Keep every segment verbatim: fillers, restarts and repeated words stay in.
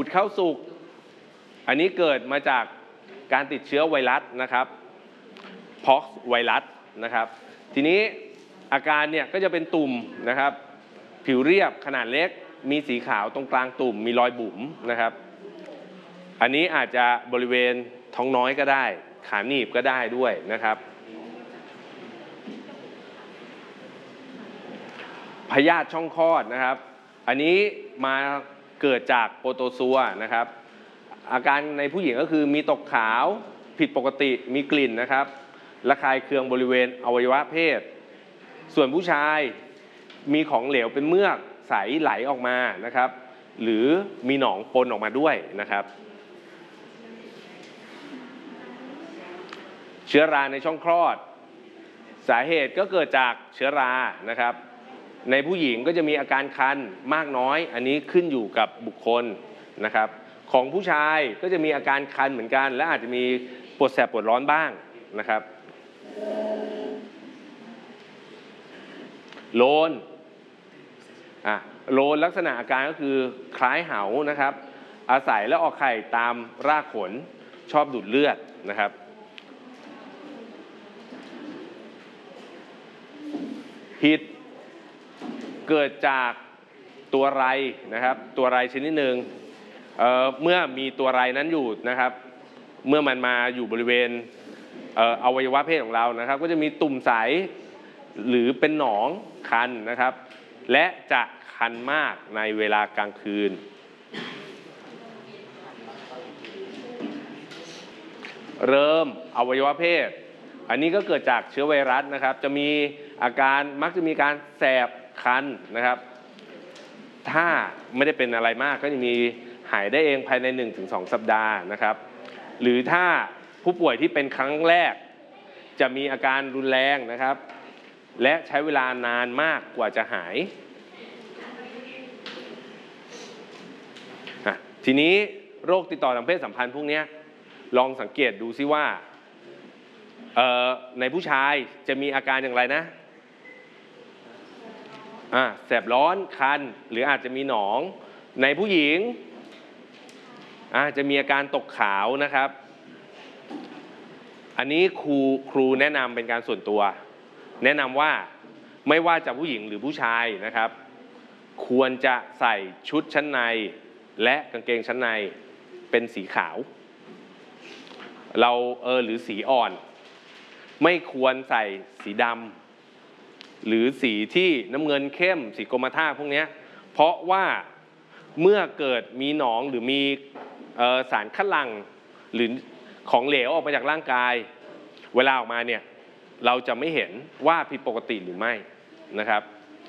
เข้าสุกอันนี้เกิดมาจากการติดเชื้อไวรัสนะครับพ็อกซ์ไวรัสนะครับทีนี้อาการเนี่ยก็จะเป็นตุ่มนะครับผิวเรียบขนาดเล็กมีสีขาวตรงกลางตุ่มมีรอยบุ๋มนะครับอันนี้อาจจะบริเวณท้องน้อยก็ได้ขาหนีบก็ได้ด้วยนะครับพยาธิช่องคลอดนะครับอันนี้มาเกิดจากโปรโตซัวนะครับอาการในผู้หญิงก็คือมีตกขาวผิดปกติมีกลิ่นนะครับระคายเคืองบริเวณอวัยวะเพศส่วนผู้ชายมีของเหลวเป็นเมือกใสไหลออกมานะครับหรือมีหนองปนออกมาด้วยนะครับเชื้อราในช่องคลอดสาเหตุก็เกิดจากเชื้อรานะครับในผู้หญิงก็จะมีอาการคันมากน้อยอันนี้ขึ้นอยู่กับบุคคลนะครับของผู้ชายก็จะมีอาการคันเหมือนกันและอาจจะมีปวดแสบปวดร้อนบ้างนะครับโลนอ่ะโลนลักษณะอาการก็คือคล้ายเหานะครับอาศัยและออกไข่ตามรากขนชอบดูดเลือดนะครับหิดเกิดจากตัวไรนะครับตัวไรชนิดหนึ่ง เอ่อเมื่อมีตัวไรนั้นอยู่นะครับเมื่อมันมาอยู่บริเวณเอ่ออวัยวะเพศของเรานะครับก็จะมีตุ่มใสหรือเป็นหนองคันนะครับและจะคันมากในเวลากลางคืนเริ่มอวัยวะเพศอันนี้ก็เกิดจากเชื้อไวรัสนะครับจะมีอาการมักจะมีการแสบคันนะครับถ้าไม่ได้เป็นอะไรมากก็จะมีหายได้เองภายใน หนึ่งถึงสอง สัปดาห์นะครับหรือถ้าผู้ป่วยที่เป็นครั้งแรกจะมีอาการรุนแรงนะครับและใช้เวลานานมากกว่าจะหายทีนี้โรคติดต่อทางเพศสัมพันธ์พวกนี้ลองสังเกตดูซิว่าในผู้ชายจะมีอาการอย่างไรนะอ่าแสบร้อนคันหรืออาจจะมีหนองในผู้หญิงอาจจะมีอาการตกขาวนะครับอันนี้ครูครูแนะนำเป็นการส่วนตัวแนะนำว่าไม่ว่าจะผู้หญิงหรือผู้ชายนะครับควรจะใส่ชุดชั้นในและกางเกงชั้นในเป็นสีขาวเราเออหรือสีอ่อนไม่ควรใส่สีดำหรือสีที่น้ำเงินเข้มสีกรมท่าพวกนี้เพราะว่าเมื่อเกิดมีหนองหรือมีสารคัดหลั่งหรือของเหลวออกมาจากร่างกายเวลาออกมาเนี่ยเราจะไม่เห็นว่าผิดปกติหรือไม่นะครับ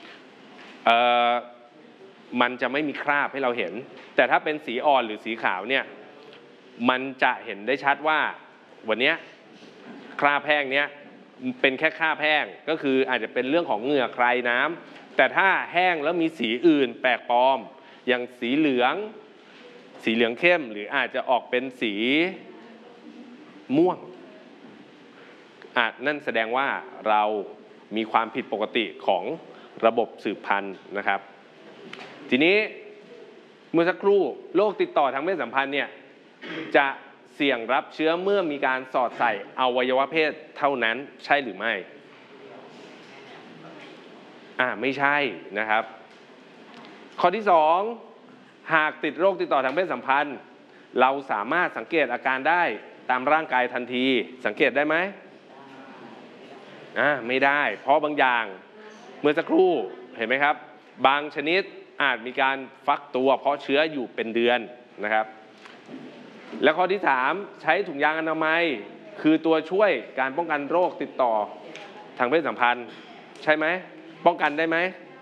มันจะไม่มีคราบให้เราเห็นแต่ถ้าเป็นสีอ่อนหรือสีขาวเนี่ยมันจะเห็นได้ชัดว่าวันนี้คราบแห้งเนี้ยเป็นแค่คราบแห้งก็คืออาจจะเป็นเรื่องของเหงื่อใครน้ำแต่ถ้าแห้งแล้วมีสีอื่นแปลกปลอมอย่างสีเหลืองสีเหลืองเข้มหรืออาจจะออกเป็นสีม่วงอาจนั่นแสดงว่าเรามีความผิดปกติของระบบสืบพันธุ์นะครับทีนี้เมื่อสักครู่โรคติดต่อทางเพศสัมพันธ์เนี่ยจะเสี่ยงรับเชื้อเมื่อมีการสอดใส่อวัยวะเพศเท่านั้นใช่หรือไม่อ่าไม่ใช่นะครับข้อที่สองหากติดโรคติดต่อทางเพศสัมพันธ์เราสามารถสังเกตอาการได้ตามร่างกายทันทีสังเกตได้ไหมอ่าไม่ได้เพราะบางอย่างเมื่อสักครู่เห็นไหมครับบางชนิดอาจมีการฟักตัวเพราะเชื้ออยู่เป็นเดือนนะครับและข้อที่สามใช้ถุงยางอนามัยคือตัวช่วยการป้องกันโรคติดต่อทางเพศสัมพันธ์ใช่ไหมป้องกันได้ไหม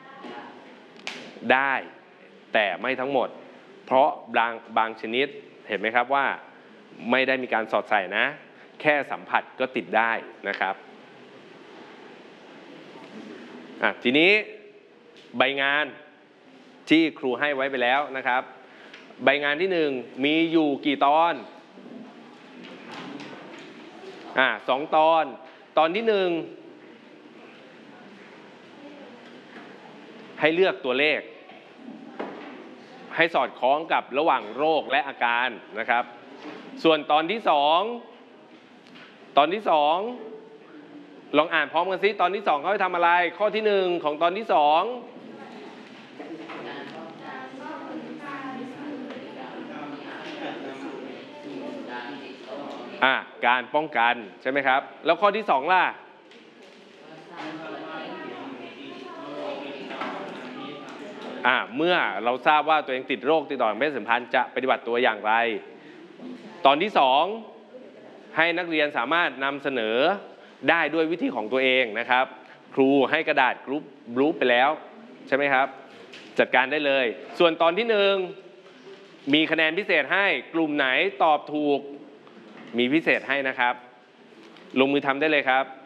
ได้แต่ไม่ทั้งหมดเพราะบางบางชนิดเห็นไหมครับว่าไม่ได้มีการสอดใส่นะแค่สัมผัสก็ติดได้นะครับอ่ะทีนี้ใบงานที่ครูให้ไว้ไปแล้วนะครับใบงานที่หนึ่งมีอยู่กี่ตอนอ่าสองตอนตอนที่หนึ่งให้เลือกตัวเลขให้สอดคล้องกับระหว่างโรคและอาการนะครับส่วนตอนที่สองตอนที่สองลองอ่านพร้อมกันสิตอนที่สองเขาให้ทำอะไรข้อที่หนึ่งของตอนที่สองอ่ะการป้องกันใช่ไหมครับแล้วข้อที่สองล่ะอ่ะเมื่อเราทราบว่าตัวเองติดโรคติดต่อทางเพศสัมพันธ์จะปฏิบัติตัวอย่างไรตอนที่สองให้นักเรียนสามารถนำเสนอได้ด้วยวิธีของตัวเองนะครับครูให้กระดาษกรุ๊ปบลูไปแล้วใช่ไหมครับจัดการได้เลยส่วนตอนที่หนึ่งมีคะแนนพิเศษให้กลุ่มไหนตอบถูกมีพิเศษให้นะครับลงมือทำได้เลยครับ